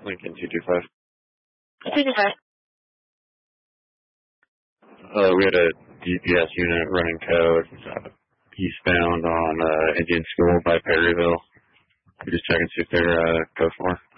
Lincoln 225. 225. We had a GPS unit running code eastbound on Indian School by Perryville. We're just checking to see if they're code 4.